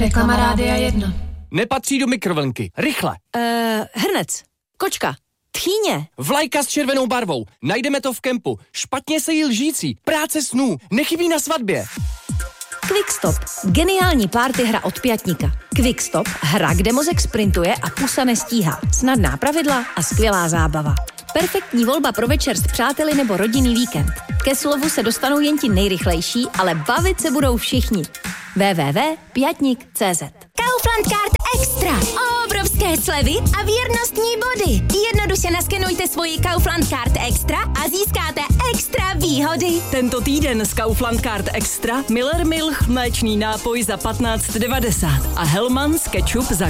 Reklama Rádia 1. Nepatří do mikrovlnky. Rychle. Hrnec. Kočka. Tchýně. Vlajka s červenou barvou. Najdeme to v kempu. Špatně se jí lžící. Práce snů. Nechybí na svatbě. Quickstop. Geniální party hra od Pětníka. Quickstop. Hra, kde mozek sprintuje a pusa nestíhá. Snadná pravidla a skvělá zábava. Perfektní volba pro večer s přáteli nebo rodinný víkend. Ke slovu se dostanou jen ti nejrychlejší, ale bavit se budou všichni. www.pětnik.cz. Kaufland Card Extra. Obrovské slevy a věrnostní body. Jednoduše naskenujte svoji Kaufland Card Extra a získáte extra výhody. Tento týden z Kaufland Card Extra Miller Milch mléčný nápoj za 15,90 a Hellmann's ketchup za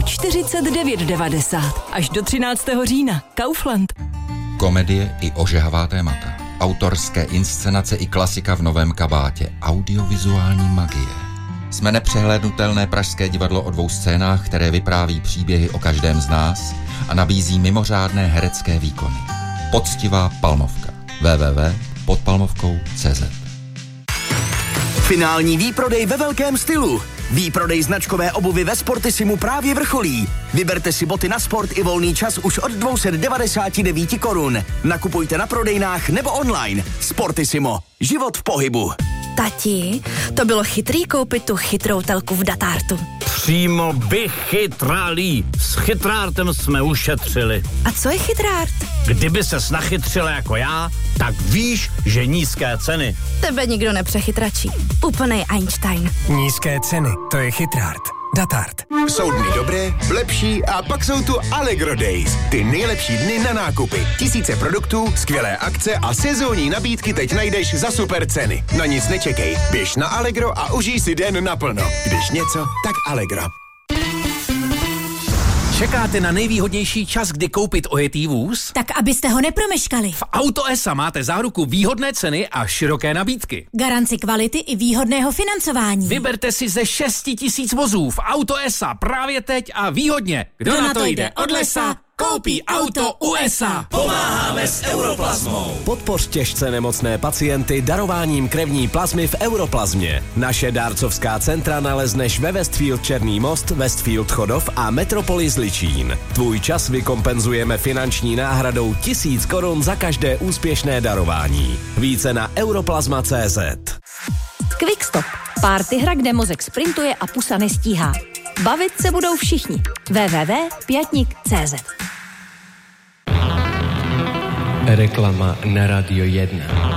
49,90. Až do 13. října. Kaufland. Komedie i ožehavá témata. Autorské inscenace i klasika v novém kabátě. Audiovizuální magie. Jsme nepřehlédnutelné pražské divadlo o 2 scénách, které vypráví příběhy o každém z nás a nabízí mimořádné herecké výkony. Poctivá Palmovka. www.podpalmovkou.cz. Finální výprodej ve velkém stylu. Výprodej značkové obuvy ve Sportissimu právě vrcholí. Vyberte si boty na sport i volný čas už od 299 korun. Nakupujte na prodejnách nebo online. Sportissimo. Život v pohybu. Tati, to bylo chytrý koupit tu chytrou telku v Datartu. Přímo vychytralý. S chytrártem jsme ušetřili. A co je chytrárt? Kdyby ses nachytřila jako já, tak víš, že nízké ceny. Tebe nikdo nepřechytračí. Úplnej Einstein. Nízké ceny, to je chytrárt. Datart. Jsou dny dobré, lepší a pak jsou tu Allegro Days. Ty nejlepší dny na nákupy. Tisíce produktů, skvělé akce a sezónní nabídky teď najdeš za super ceny. Na nic nečekej. Běž na Allegro a užij si den naplno. Když něco, tak Allegro. Čekáte na nejvýhodnější čas, kdy koupit ojetý vůz? Tak abyste ho nepromeškali. V Auto.sa máte záruku výhodné ceny a široké nabídky. Garanci kvality i výhodného financování. Vyberte si ze 6 000 vozů v Auto.sa právě teď a výhodně. Kdo na to jde od lesa, koupí auto USA. Pomáháme s Europlazmou. Podpoř těžce nemocné pacienty darováním krevní plazmy v Europlazmě. Naše dárcovská centra nalezneš ve Westfield Černý Most, Westfield Chodov a Metropolis Ličín. Tvůj čas vykompenzujeme finanční náhradou 1000 korun za každé úspěšné darování. Více na europlazma.cz. Quickstop. Party hra, kde mozek sprintuje a pusa nestíhá. Bavit se budou všichni. www.pětnik.cz. Reklama na Radio 1.